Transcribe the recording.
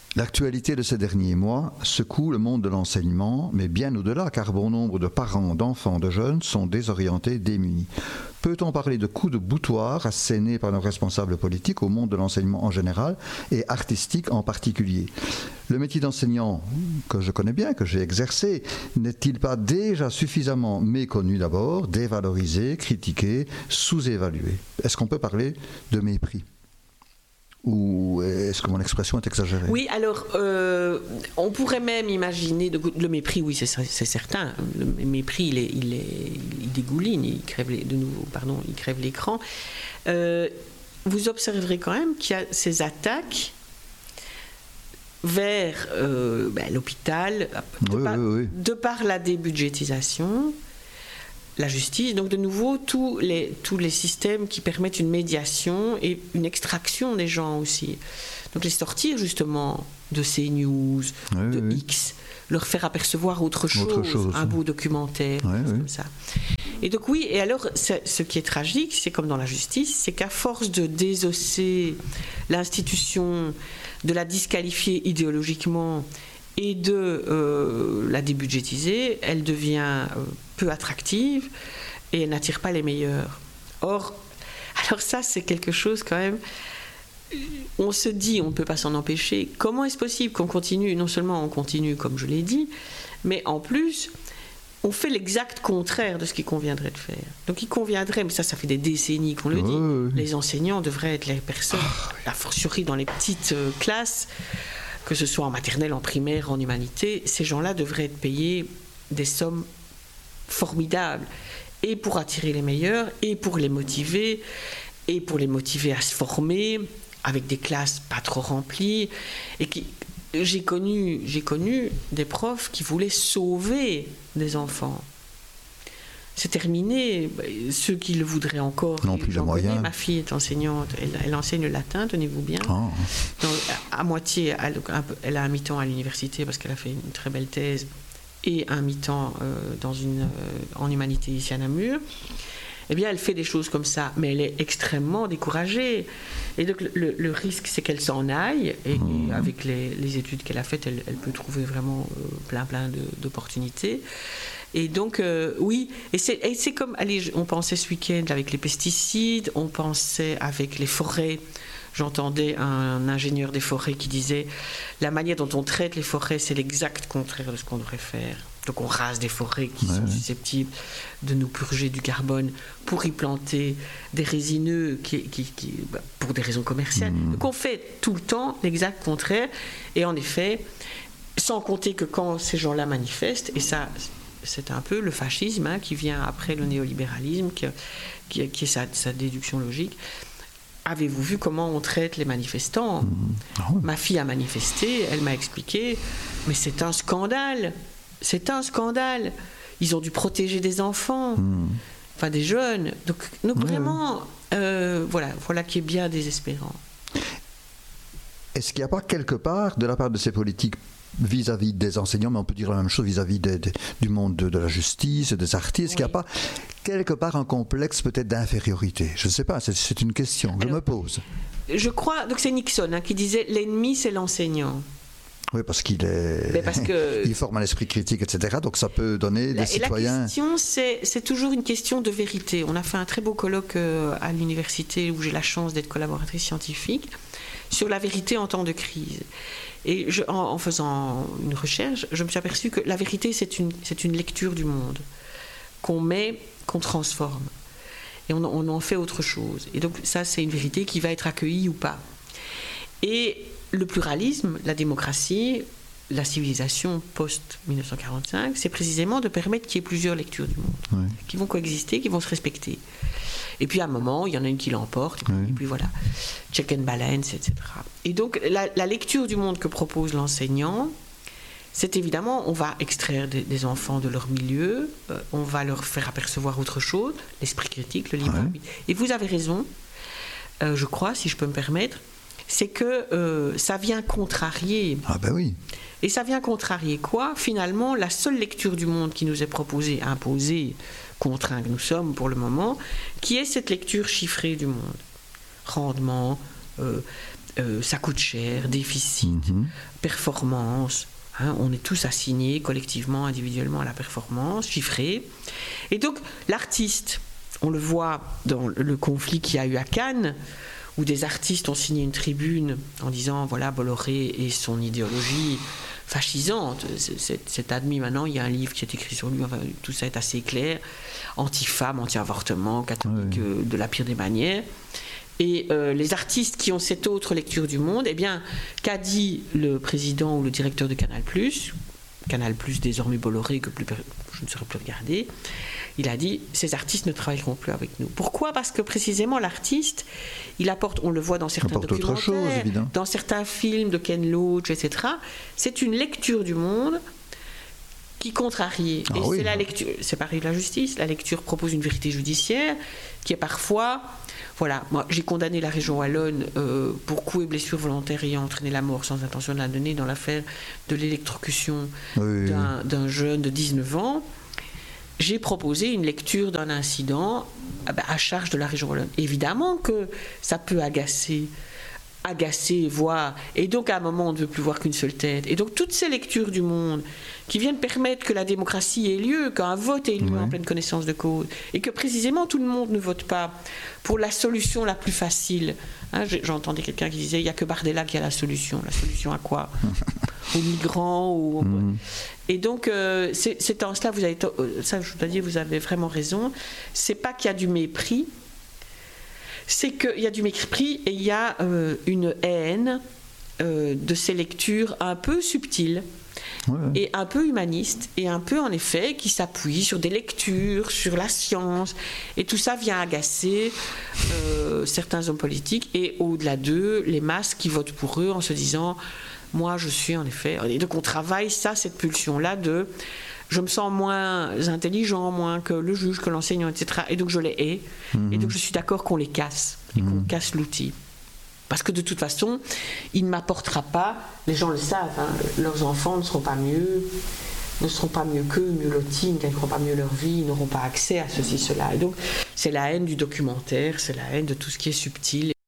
L'actualité de ces derniers mois secoue le monde de l'enseignement, mais bien au-delà, car bon nombre de parents, d'enfants, de jeunes sont désorientés, démunis. Peut-on parler de coups de boutoir assénés par nos responsables politiques au monde de l'enseignement en général et artistique en particulier ? Le métier d'enseignant, que je connais bien, que j'ai exercé, n'est-il pas déjà suffisamment méconnu d'abord, dévalorisé, critiqué, sous-évalué ? Est-ce qu'on peut parler de mépris ? Ou est-ce que mon expression est exagérée ? Oui, alors, on pourrait même imaginer, le mépris, oui, c'est certain. Le mépris, il dégouline, il crève il crève l'écran. Vous observerez quand même qu'il y a ces attaques vers l'hôpital, de par la débudgétisation, la justice, donc de nouveau tous les systèmes qui permettent une médiation et une extraction des gens aussi. Donc les sortir justement de CNews, de X, leur faire apercevoir autre chose, un beau documentaire, comme ça. Et donc oui, et alors ce qui est tragique, c'est comme dans la justice, c'est qu'à force de désosser l'institution, de la disqualifier idéologiquement et de la débudgétiser, elle devient peu attractive et elle n'attire pas les meilleurs. Or, alors ça c'est quelque chose quand même, on se dit, on ne peut pas s'en empêcher, comment est-ce possible qu'on continue, non seulement on continue comme je l'ai dit, mais en plus on fait l'exact contraire de ce qu'il conviendrait de faire. Donc il conviendrait, mais ça fait des décennies qu'on le dit, les enseignants devraient être les personnes, a fortiori dans les petites classes, que ce soit en maternelle, en primaire, en humanité, ces gens-là devraient être payés des sommes formidables, et pour attirer les meilleurs, et pour les motiver à se former, avec des classes pas trop remplies, et j'ai connu des profs qui voulaient sauver des enfants. C'est terminé. Ceux qui le voudraient encore n'ont plus de moyens. Ma fille est enseignante, elle enseigne le latin, tenez-vous bien. Donc, à moitié, elle a un mi-temps à l'université parce qu'elle a fait une très belle thèse et un mi-temps en humanité ici à Namur. Eh bien, elle fait des choses comme ça, mais elle est extrêmement découragée. Et donc, le risque, c'est qu'elle s'en aille. Et avec les études qu'elle a faites, elle peut trouver vraiment plein d'opportunités. Et donc, oui, et c'est comme, allez, on pensait ce week-end avec les pesticides, on pensait avec les forêts. J'entendais un ingénieur des forêts qui disait la manière dont on traite les forêts, c'est l'exact contraire de ce qu'on devrait faire. Donc on rase des forêts qui sont susceptibles de nous purger du carbone pour y planter des résineux pour des raisons commerciales. Donc on fait tout le temps l'exact contraire. Et en effet, sans compter que quand ces gens-là manifestent, et ça c'est un peu le fascisme qui vient après le néolibéralisme, qui est sa déduction logique. Avez-vous vu comment on traite les manifestants ? Ma fille a manifesté, elle m'a expliqué, mais c'est un scandale. C'est un scandale. Ils ont dû protéger des enfants, enfin des jeunes. Donc vraiment, voilà qui est bien désespérant. Est-ce qu'il n'y a pas quelque part, de la part de ces politiques, vis-à-vis des enseignants, mais on peut dire la même chose vis-à-vis du monde de la justice, des artistes, qu'il n'y a pas quelque part un complexe peut-être d'infériorité ? Je ne sais pas, c'est une question que je me pose. Je crois, donc c'est Nixon qui disait « l'ennemi c'est l'enseignant ». Oui, parce qu'il il forme un esprit critique, etc. Donc ça peut donner des citoyens... La question, c'est toujours une question de vérité. On a fait un très beau colloque à l'université où j'ai la chance d'être collaboratrice scientifique sur la vérité en temps de crise. Et en faisant une recherche, je me suis aperçue que la vérité, c'est une lecture du monde qu'on transforme. Et on en fait autre chose. Et donc ça, c'est une vérité qui va être accueillie ou pas. Et le pluralisme, la démocratie, la civilisation post-1945, c'est précisément de permettre qu'il y ait plusieurs lectures du monde, qui vont coexister, qui vont se respecter. Et puis à un moment, il y en a une qui l'emporte, et puis voilà, check and balance, etc. Et donc la lecture du monde que propose l'enseignant, c'est évidemment, on va extraire des enfants de leur milieu, on va leur faire apercevoir autre chose, l'esprit critique, le libre arbitre. Et vous avez raison, je crois, si je peux me permettre, c'est que ça vient contrarier. Ah ben oui. Et ça vient contrarier quoi ? Finalement, la seule lecture du monde qui nous est proposée, imposée, contraints que nous sommes pour le moment, qui est cette lecture chiffrée du monde. Rendement, ça coûte cher, déficit, performance. On est tous assignés collectivement, individuellement à la performance, chiffrée. Et donc l'artiste, on le voit dans le conflit qu'il y a eu à Cannes, où des artistes ont signé une tribune en disant voilà Bolloré et son idéologie fascisante. C'est admis maintenant, il y a un livre qui est écrit sur lui, enfin, tout ça est assez clair, anti-femme, anti-avortement, catholique de la pire des manières. Et les artistes qui ont cette autre lecture du monde, eh bien, qu'a dit le président ou le directeur de Canal+, désormais Bolloré, que je ne saurais plus regarder, il a dit « ces artistes ne travailleront plus avec nous ». Pourquoi ? Parce que précisément l'artiste, il apporte, on le voit dans certains documentaires, autre chose, dans certains films de Ken Loach, etc., c'est une lecture du monde qui contrarie. Et c'est la lecture, c'est pareil de la justice, la lecture propose une vérité judiciaire qui est parfois... Voilà, moi j'ai condamné la région wallonne pour coups et blessures volontaires ayant entraîné la mort sans intention de la donner dans l'affaire de l'électrocution d'un jeune de 19 ans. J'ai proposé une lecture d'un incident à charge de la région wallonne. Évidemment que ça peut agacer, voire... Et donc à un moment on ne veut plus voir qu'une seule tête. Et donc toutes ces lectures du monde qui viennent permettre que la démocratie ait lieu, qu'un vote ait lieu en pleine connaissance de cause, et que précisément tout le monde ne vote pas pour la solution la plus facile. J'entendais quelqu'un qui disait il n'y a que Bardella qui a la solution. La solution à quoi ? Aux migrants Et donc c'est en cela, ça je dois dire, vous avez vraiment raison. C'est pas qu'il y a du mépris, c'est qu'il y a du mépris et il y a une haine de ces lectures un peu subtiles. Et un peu humaniste, et un peu en effet qui s'appuie sur des lectures, sur la science, et tout ça vient agacer certains hommes politiques, et au-delà d'eux, les masses qui votent pour eux en se disant moi je suis en effet... Et donc on travaille cette pulsion-là de je me sens moins intelligent, moins que le juge, que l'enseignant, etc. Et donc je les hais, et donc je suis d'accord qu'on les casse, et qu'on casse l'outil. Parce que de toute façon, il ne m'apportera pas, les gens le savent, leurs enfants ne seront pas mieux qu'eux, mieux lotis, ils ne gagneront pas mieux leur vie, ils n'auront pas accès à ceci, cela. Et donc, c'est la haine du documentaire, c'est la haine de tout ce qui est subtil.